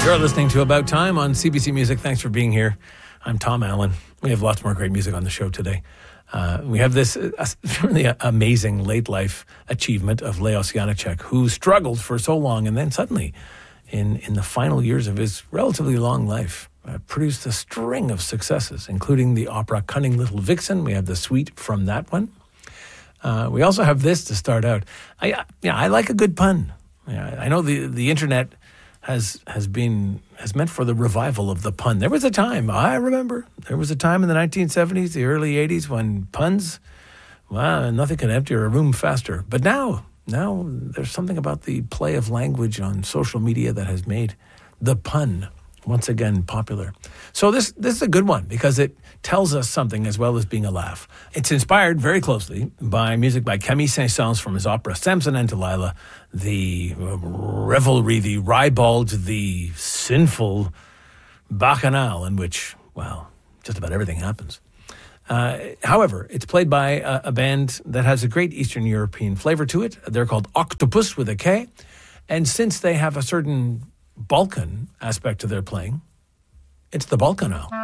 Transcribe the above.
You're listening to About Time on CBC Music. Thanks for being here. I'm Tom Allen. We have lots more great music on the show today. We have this really amazing late life achievement of Leos Janáček, who struggled for so long and then suddenly, in the final years of his relatively long life, produced a string of successes, including the opera Cunning Little Vixen. We have the suite from that one. We also have this to start out. I like a good pun. I know the internet has meant for the revival of the pun. There was a time, I remember, in the 1970s, the early 80s, when puns, nothing could empty a room faster. But now there's something about the play of language on social media that has made the pun once again popular. So this is a good one because it tells us something as well as being a laugh. It's inspired very closely by music by Camille Saint-Saëns from his opera Samson and Delilah, the revelry, the ribald, the sinful bacchanal in which, just about everything happens. However, it's played by a band that has a great Eastern European flavor to it. They're called Octopus with a K. And since they have a certain Balkan aspect to their playing, it's the Balkanal.